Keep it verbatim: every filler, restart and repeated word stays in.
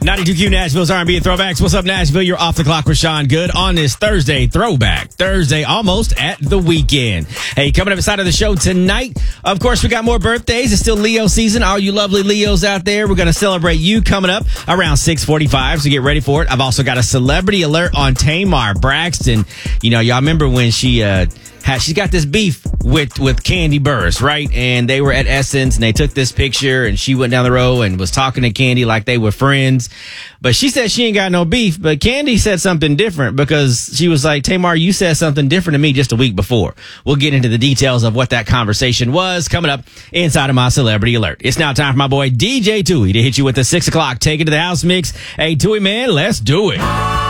ninety-two Q Nashville's R and B and Throwbacks. What's up, Nashville? You're off the clock with Sean Good on this Thursday Throwback. Thursday, almost at the weekend. Hey, coming up inside of the show tonight, of course, we got more birthdays. It's still Leo season. All you lovely Leos out there, we're going to celebrate you coming up around six forty-five, so get ready for it. I've also got a celebrity alert on Tamar Braxton. You know, y'all remember when she... uh she's got this beef with, with Kandi Burruss, right? And they were at Essence and they took this picture and she went down the road and was talking to Kandi like they were friends. But she said she ain't got no beef. But Kandi said something different because she was like, Tamar, you said something different to me just a week before. We'll get into the details of what that conversation was coming up inside of my Celebrity Alert. It's now time for my boy D J Tui to hit you with the six o'clock Take It to the House mix. Hey, Tui, man, let's do it.